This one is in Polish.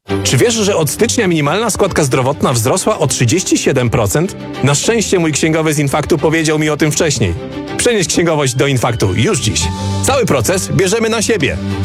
Czy wiesz, że od stycznia minimalna składka zdrowotna wzrosła o 37%? Na szczęście mój księgowy z Infaktu powiedział mi o tym wcześniej. Przenieś księgowość do Infaktu już dziś. Cały proces bierzemy na siebie.